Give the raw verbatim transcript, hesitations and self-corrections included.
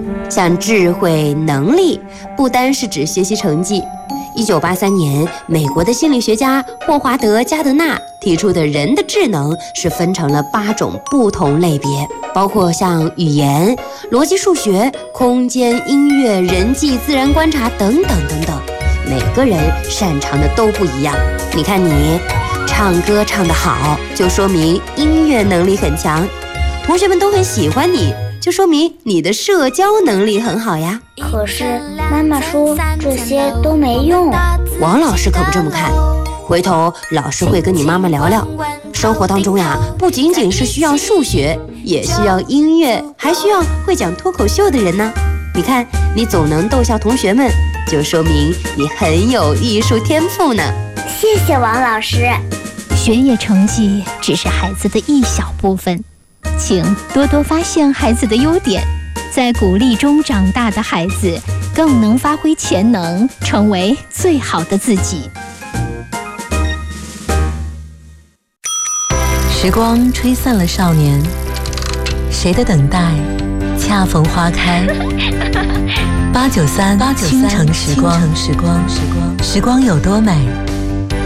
像智慧、能力，不单是指学习成绩。一九八三年，美国的心理学家霍华德·加德纳提出的人的智能是分成了八种不同类别，包括像语言、逻辑数学、空间、音乐、人际、自然观察等等等等。每个人擅长的都不一样。你看你，唱歌唱得好，就说明音乐能力很强；同学们都很喜欢你，就说明你的社交能力很好呀。 可是妈妈说这些都没用。 王老师可不这么看，回头老师会跟你妈妈聊聊，生活当中呀，不仅仅是需要数学，也需要音乐，还需要会讲脱口秀的人呢。你看，你总能逗笑同学们，就说明你很有艺术天赋呢。 谢谢王老师。 学业成绩只是孩子的一小部分，请多多发现孩子的优点，在鼓励中长大的孩子更能发挥潜能，成为最好的自己。 时光吹散了少年，谁的等待恰逢花开。八九三，八九三，倾城时光，时光，时光，时光有多美，